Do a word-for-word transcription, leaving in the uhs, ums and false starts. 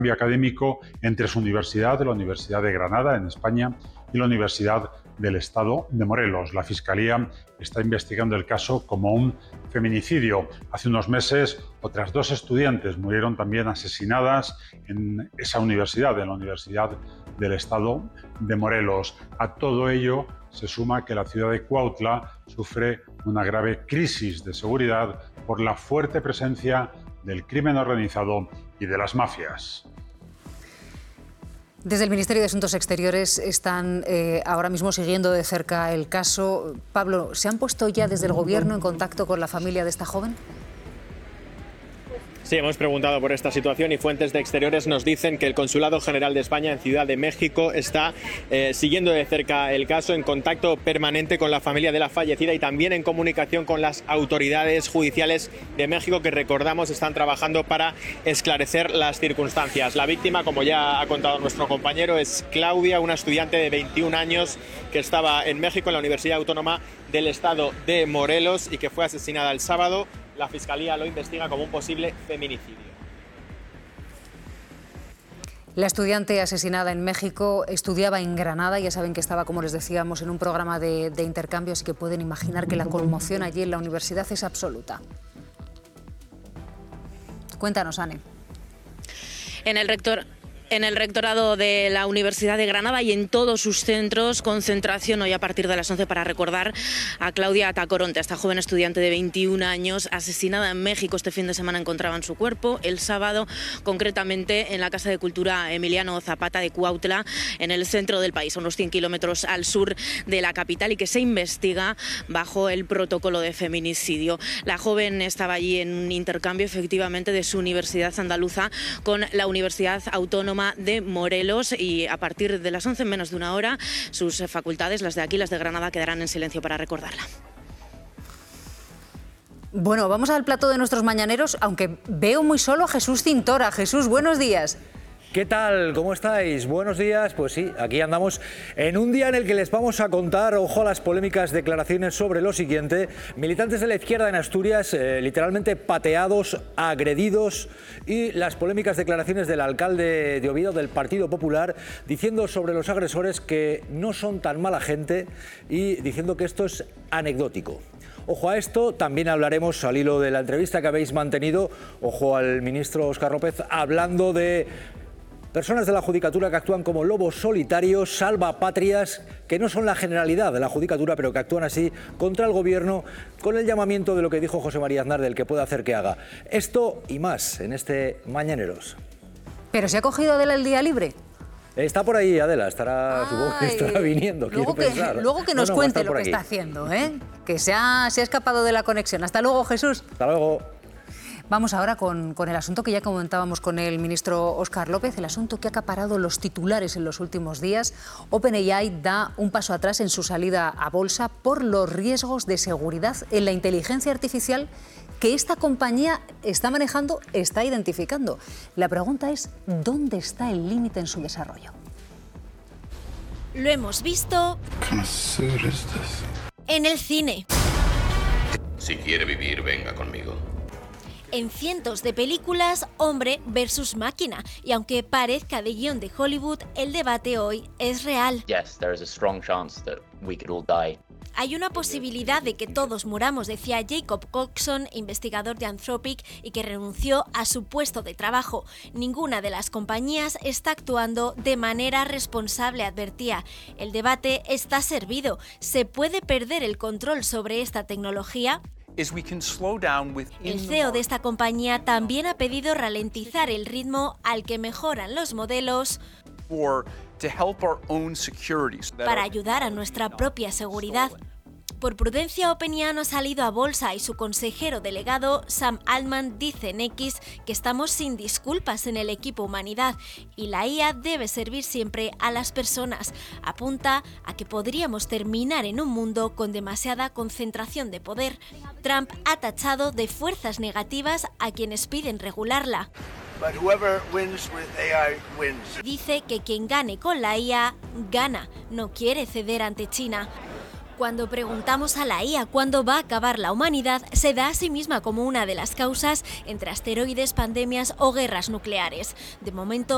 académico entre su universidad, la Universidad de Granada, en España, y la Universidad del Estado de Morelos. La Fiscalía está investigando el caso como un feminicidio. Hace unos meses, otras dos estudiantes murieron también asesinadas en esa universidad, en la Universidad del Estado de Morelos. A todo ello se suma que la ciudad de Cuautla sufre una grave crisis de seguridad por la fuerte presencia del crimen organizado y de las mafias. Desde el Ministerio de Asuntos Exteriores están eh, ahora mismo siguiendo de cerca el caso. Pablo, ¿se han puesto ya desde el Gobierno en contacto con la familia de esta joven? Sí, hemos preguntado por esta situación y fuentes de Exteriores nos dicen que el Consulado General de España en Ciudad de México está eh, siguiendo de cerca el caso, en contacto permanente con la familia de la fallecida y también en comunicación con las autoridades judiciales de México, que recordamos están trabajando para esclarecer las circunstancias. La víctima, como ya ha contado nuestro compañero, es Claudia, una estudiante de veintiún años que estaba en México en la Universidad Autónoma del Estado de Morelos y que fue asesinada el sábado. La Fiscalía lo investiga como un posible feminicidio. La estudiante asesinada en México estudiaba en Granada. Ya saben que estaba, como les decíamos, en un programa de, de intercambio, así que pueden imaginar que la conmoción allí en la universidad es absoluta. Cuéntanos, Ane. En el rector... En el rectorado de la Universidad de Granada y en todos sus centros, concentración hoy a partir de las once para recordar a Claudia Tacoronte, esta joven estudiante de veintiún años, asesinada en México. Este fin de semana encontraban su cuerpo, el sábado, concretamente en la Casa de Cultura Emiliano Zapata de Cuautla, en el centro del país, a unos cien kilómetros al sur de la capital, y que se investiga bajo el protocolo de feminicidio. La joven estaba allí en un intercambio, efectivamente, de su universidad andaluza con la Universidad Autónoma de Morelos, y a partir de las once en menos de una hora sus facultades, las de aquí, las de Granada, quedarán en silencio para recordarla. Bueno, vamos al plato de nuestros mañaneros, aunque veo muy solo a Jesús Cintora. Jesús, buenos días. ¿Qué tal? ¿Cómo estáis? Buenos días. Pues sí, aquí andamos en un día en el que les vamos a contar, ojo a las polémicas declaraciones sobre lo siguiente: militantes de la izquierda en Asturias eh, literalmente pateados, agredidos, y las polémicas declaraciones del alcalde de Oviedo del Partido Popular diciendo sobre los agresores que no son tan mala gente y diciendo que esto es anecdótico. Ojo a esto, también hablaremos al hilo de la entrevista que habéis mantenido, ojo al ministro Óscar López hablando de personas de la Judicatura que actúan como lobos solitarios, salvapatrias, que no son la generalidad de la Judicatura, pero que actúan así contra el Gobierno, con el llamamiento de lo que dijo José María Aznar, del que puede hacer que haga. Esto y más en este Mañaneros. ¿Pero se ha cogido Adela el día libre? Está por ahí, Adela, estará, supongo que estará viniendo. Luego que, luego que nos no, no, cuente lo que está haciendo, ¿eh? Que se ha, se ha escapado de la conexión. Hasta luego, Jesús. Hasta luego. Vamos ahora con, con el asunto que ya comentábamos con el ministro Óscar López, el asunto que ha acaparado los titulares en los últimos días. OpenAI da un paso atrás en su salida a bolsa por los riesgos de seguridad en la inteligencia artificial que esta compañía está manejando, está identificando. La pregunta es, ¿dónde está el límite en su desarrollo? Lo hemos visto en el cine. Si quiere vivir, venga conmigo. En cientos de películas, hombre versus máquina. Y aunque parezca de guión de Hollywood, el debate hoy es real. Yes, there is a strong chance that we could all die. Hay una posibilidad de que todos muramos, decía Jacob Coxon, investigador de Anthropic y que renunció a su puesto de trabajo. Ninguna de las compañías está actuando de manera responsable, advertía. El debate está servido. ¿Se puede perder el control sobre esta tecnología? El C E O de esta compañía también ha pedido ralentizar el ritmo al que mejoran los modelos para ayudar a nuestra propia seguridad. Por prudencia, OpenAI no ha salido a bolsa y su consejero delegado, Sam Altman, dice en X que estamos sin disculpas en el equipo humanidad y la I A debe servir siempre a las personas. Apunta a que podríamos terminar en un mundo con demasiada concentración de poder. Trump ha tachado de fuerzas negativas a quienes piden regularla. Dice que quien gane con la I A, gana. No quiere ceder ante China. Cuando preguntamos a la I A cuándo va a acabar la humanidad, se da a sí misma como una de las causas entre asteroides, pandemias o guerras nucleares. De momento,